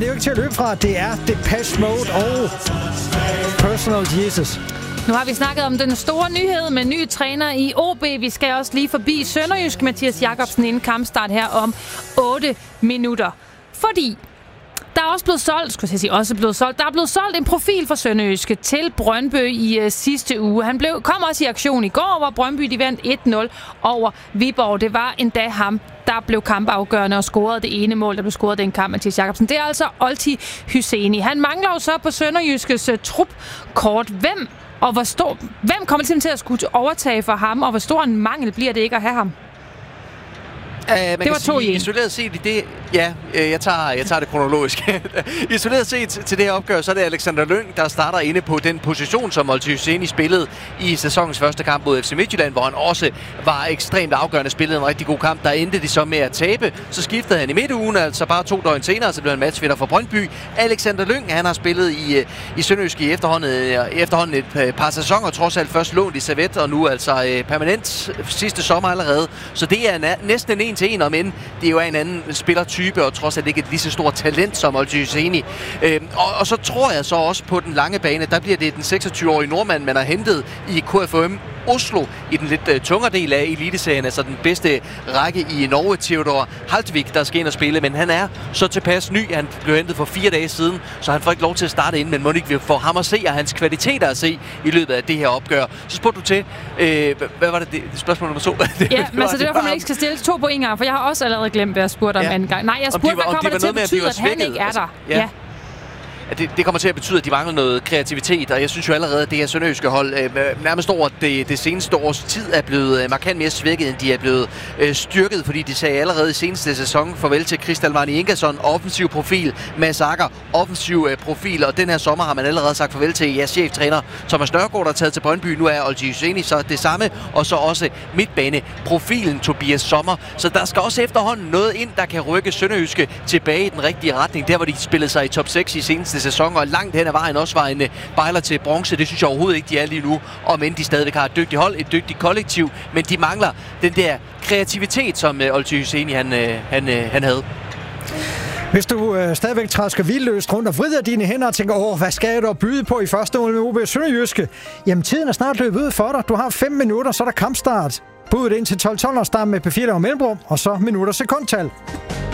det er jo ikke til at løbe fra. Det er Depeche Mode og Personal Jesus. Nu har vi snakket om den store nyhed med ny træner i OB. Vi skal også lige forbi Sønderjysk Mathias Jakobsen inden kampstart her om 8 minutter. Fordi der er også blevet solgt, Der er blevet solgt en profil for Sønderjyske til Brøndby i sidste uge. Han kom også i aktion i går, hvor Brøndby de vandt 1-0 over Viborg. Det var endda ham, der blev kampafgørende og scorede det ene mål, der blev scoret den kamp, Mathias Jakobsen. Det er altså Olti Hyseni. Han mangler jo så på Sønderjyskes trupkort. Hvem kommer til at skulle overtage for ham, og hvor stor en mangel bliver det ikke at have ham? Det var to i isoleret set i det. Ja, jeg tager det kronologisk. Isoleret set til det her opgør, så er det Alexander Lyng, der starter inde på den position, som Olti Hyseni spillede i sæsonens første kamp mod FC Midtjylland, hvor han også var ekstremt afgørende, spillede en rigtig god kamp. Der endte de så med at tabe. Så skiftede han i midtugen, altså bare 2 døgn senere, så blev han matchvinder for Brøndby. Alexander Lyng, han har spillet i Sønderjysk i efterhånden et par sæsoner, trods alt først lånt i Servette, og nu altså permanent sidste sommer allerede. Så det er næsten en til en, om end det jo er en anden spillertype, og trods alt ikke et lige så stort talent som Olti Hyseni. Og så tror jeg så også på den lange bane, der bliver det den 26-årige nordmand, man har hentet i KFUM Oslo i den lidt tungere del af eliteserien, altså den bedste række i Norge, Theodor Haltvik, der skal ind og spille, men han er så tilpas ny. Han blev hentet for 4 dage siden, så han får ikke lov til at starte ind, men må ikke få ham at se, og hans kvaliteter at se i løbet af det her opgør. Så spurgte du til, hvad var det spørgsmål nummer 2? Ja, men altså det er derfor, man ikke skal stille 2 på en gang, for jeg har også allerede glemt, hvad jeg spurgte om anden gang. Nej, jeg spurgte, hvad kommer det til at betyde, at han ikke er der? Ja. Det kommer til at betyde, at de mangler noget kreativitet, og jeg synes jo allerede, at det her sønderjyske hold nærmest over det seneste års tid er blevet markant mere svækket, end de er blevet styrket, fordi de sagde allerede i seneste sæson farvel til Kristalvani Ingersson, offensiv profil, Mads Akker, offensiv profil, og den her sommer har man allerede sagt farvel til cheftræner Thomas Nørgaard, der er taget til Brøndby. Nu er Olti Hyseni så det samme, og så også midtbaneprofilen Tobias Sommer. Så der skal også efterhånden noget ind, der kan rykke sønderjyske tilbage i den rigtige retning, der hvor de spillede sig i top 6 i seneste sæson, og langt hen ad vejen også var en bejler til bronze. Det synes jeg overhovedet ikke, de er lige nu, om end de stadigvæk har et dygtigt hold, et dygtigt kollektiv, men de mangler den der kreativitet, som Olti Hyseni han havde. Hvis du stadigvæk træsker vildløst rundt og vrider dine hænder og tænker, hvad skal jeg dog byde på i første mål med OB Sønderjyske? Jamen, tiden er snart løbet ud for dig. Du har 5 minutter, så er der kampstart. Budet ind til 12-12 og start med P4 og mellemrum, og så minutter sekundtal.